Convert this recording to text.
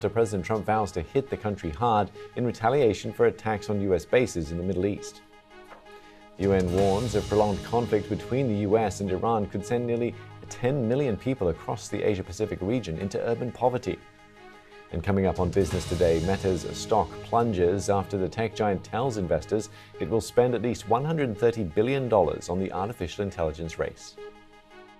President Trump vows to hit the country hard in retaliation for attacks on U.S. bases in the Middle East. The UN warns a prolonged conflict between the U.S. and Iran could send nearly 10 million people across the Asia-Pacific region into urban poverty. And coming up on Business Today, Meta's stock plunges after the tech giant tells investors it will spend at least $130 billion on the artificial intelligence race.